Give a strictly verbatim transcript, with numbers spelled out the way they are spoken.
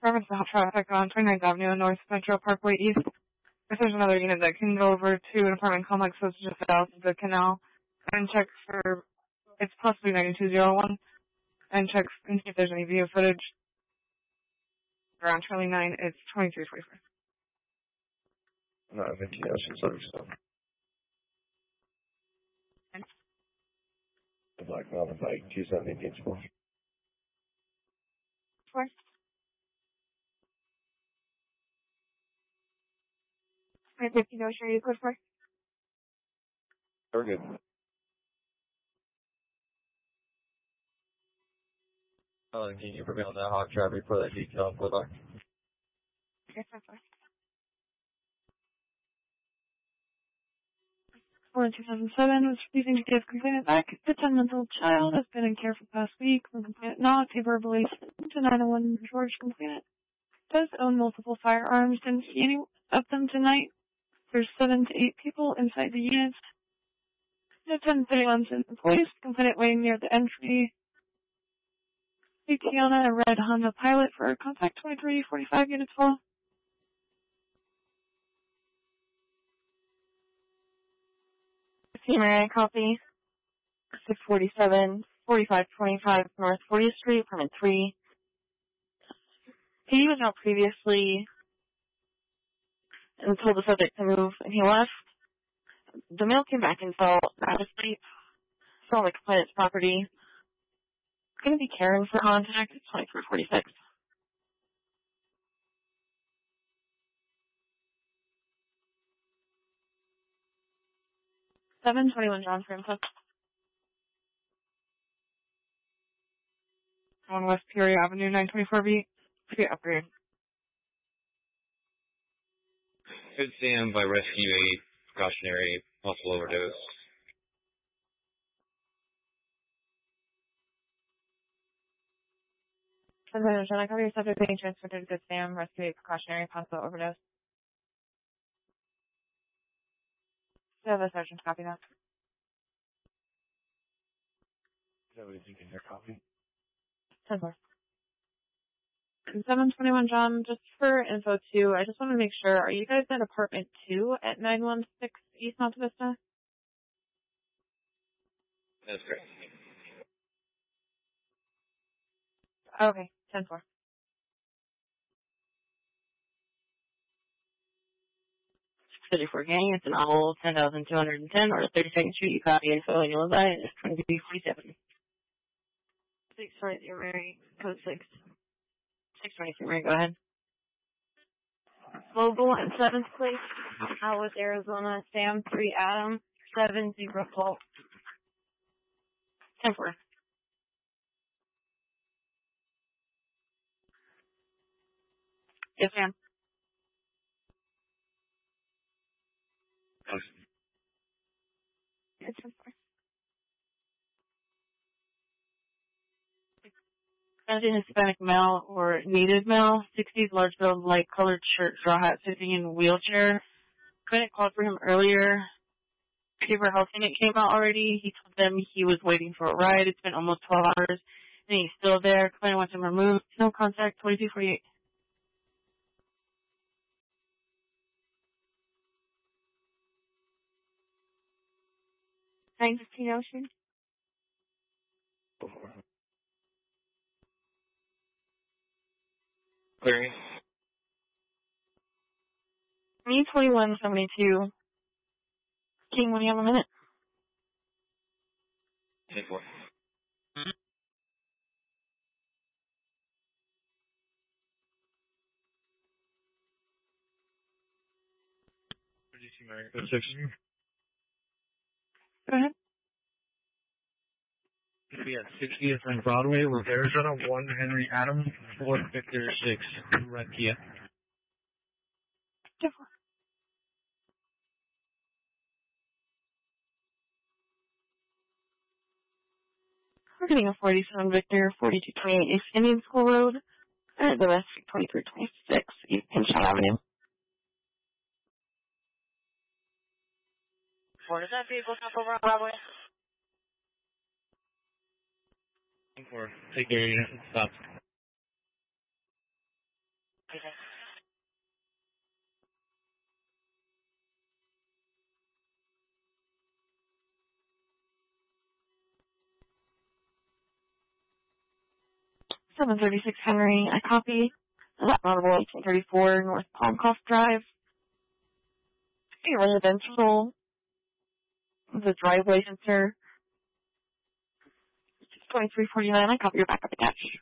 Reference to traffic on twenty-ninth Avenue North Metro Parkway East. If there's another unit that can go over to an apartment complex that's just south of the canal, and check for, it's possibly ninety-two oh one, and check and see if there's any video footage. Around Charlie nine, it's twenty-three twenty-four. No, fifteen Ocean Silverstone. The Black Mountain Bike, two seventy Gainesville. Four. fifteen Ocean, are you good for? We're good. Oh, and can you put me on that hot traffic for that detail on Bulldog? Yes, that's fine. For two thousand seven, was refusing to give complainant back. The ten-month-old child has been in care for the past week. The complainant not a verbally to nine oh one George complainant. Does own multiple firearms. Didn't see any of them tonight. There's seven to eight people inside the units. No ten thirty-ones in place. Complainant waiting near the entry. Tiana, a red Honda Pilot for contact twenty-three forty-five units full. Mary, copy. six forty-seven, forty-five twenty-five North fortieth Street, apartment three. He was out previously and told the subject to move, and he left. The male came back and fell out of sleep. Fell on the complainant's property. Going to be caring for contact. It's twenty-three forty-six. seven twenty-one John for info. On West Peoria Avenue, nine twenty-four B. Free upgrade. Good Sam by Rescue eight, precautionary possible overdose. ten John, I cover your subject being transferred to Good Sam, Rescue eight, precautionary possible overdose. So the sergeant copy that. Is that what you think in your copy? ten four. seven twenty-one John, just for info too, I just want to make sure, are you guys in apartment two at nine one six East Monte Vista? That's correct. Okay, ten four. thirty-four gang, it's an owl, ten thousand two hundred ten, or thirty-second Street, you copy info, and you'll buy it, it's twenty-three forty-seven. six twenty-three, Mary, code six. six twenty-three, Mary, go ahead. Vogel in seventh place, Alice, Arizona, Sam three Adam, seven zero twelve. ten four. Yes, ma'am. It's ten four. An Hispanic male or native male, sixties, large build, light colored shirt, straw hat, sitting in a wheelchair. Clinic called for him earlier. Behavioral health unit came out already. He told them he was waiting for a ride. It's been almost twelve hours, and he's still there. Clinic wants him removed. No contact, twenty-two forty-eight. nine fifteen Ocean. Clearing. Me, twenty-one seventy-two. King, when you have a minute. ten four. Go ahead. It'll be at sixtieth and Broadway, Rivera Center, one Henry Adams, four Victor six, Red Kia. We're getting a forty-seven Victor, forty-two twenty-eight East Indian School Road, and the rest twenty-three twenty-six East Pinchot Avenue. What is that vehicle come over on Broadway? Take care, unit. Stop. seven thirty-six Henry, I copy. That Audible eighteen thirty-four North Palmcroft Drive. A residential. The driveway sensor. twenty-three forty-nine, I copy your backup attached.